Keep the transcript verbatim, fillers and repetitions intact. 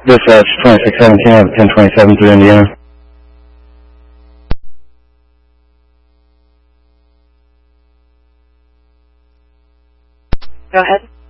Dispatch twenty-six seventeen out of ten twenty-seven through Indiana. Go ahead.